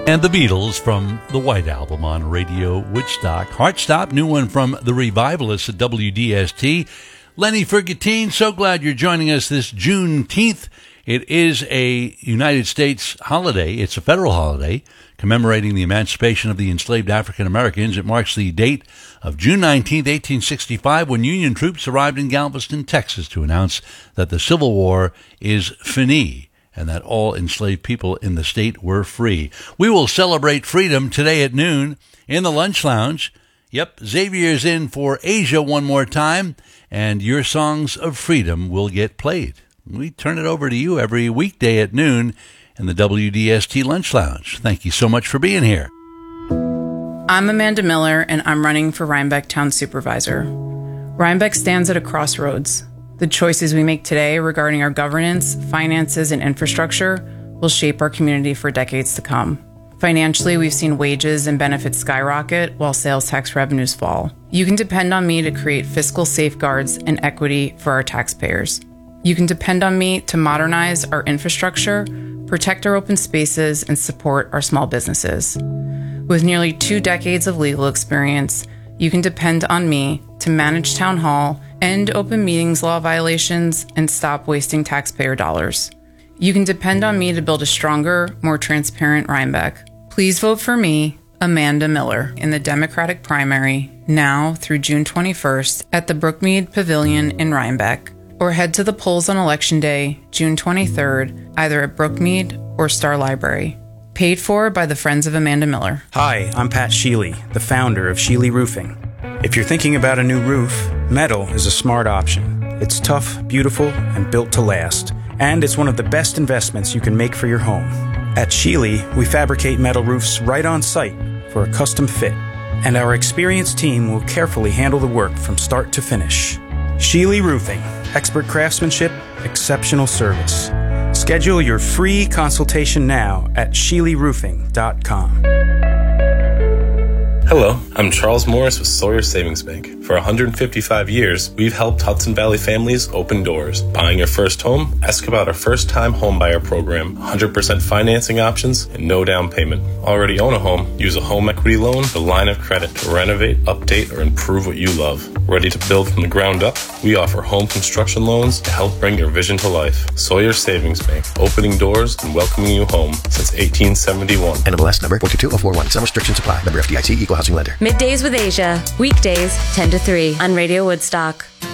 And the Beatles from the White Album on Radio Woodstock. Heartstop, new one from the Revivalists at WDST. Lenny Ferguttine, so glad you're joining us this Juneteenth. It is a United States holiday. It's a federal holiday commemorating the emancipation of the enslaved African Americans. It marks the date of June 19, 1865, when Union troops arrived in Galveston, Texas, to announce that the Civil War is finis, and that all enslaved people in the state were free. We will celebrate freedom today at noon in the Lunch Lounge. Yep, Xavier's in for Asia one more time, and your songs of freedom will get played. We turn it over to you every weekday at noon in the WDST Lunch Lounge. Thank you so much for being here. I'm Amanda Miller, and I'm running for Rhinebeck Town Supervisor. Rhinebeck stands at a crossroads. The choices we make today regarding our governance, finances, and infrastructure will shape our community for decades to come. Financially, we've seen wages and benefits skyrocket while sales tax revenues fall. You can depend on me to create fiscal safeguards and equity for our taxpayers. You can depend on me to modernize our infrastructure, protect our open spaces, and support our small businesses. With nearly 2 decades of legal experience, you can depend on me to manage town hall, end open meetings law violations, and stop wasting taxpayer dollars. You can depend on me to build a stronger, more transparent Rhinebeck. Please vote for me, Amanda Miller, in the Democratic primary now through June 21st at the Brookmead Pavilion in Rhinebeck, or head to the polls on Election Day, June 23rd, either at Brookmead or Star Library. Paid for by the Friends of Amanda Miller. Hi, I'm Pat Sheely, the founder of Sheely Roofing. If you're thinking about a new roof, metal is a smart option. It's tough, beautiful, and built to last. And it's one of the best investments you can make for your home. At Sheely, we fabricate metal roofs right on site for a custom fit. And our experienced team will carefully handle the work from start to finish. Sheely Roofing. Expert craftsmanship, exceptional service. Schedule your free consultation now at SheelyRoofing.com. Hello, I'm Charles Morris with Sawyer Savings Bank. For 155 years, we've helped Hudson Valley families open doors. Buying your first home? Ask about our first-time homebuyer program. 100% financing options and no down payment. Already own a home? Use a home equity loan, the line of credit to renovate, update, or improve what you love. Ready to build from the ground up? We offer home construction loans to help bring your vision to life. Sawyer Savings Bank, opening doors and welcoming you home since 1871. NMLS number 422041. Some restrictions apply. Member FDIC, Equal Housing Lender. Middays with Asia. Weekdays 10 to 3 on Radio Woodstock.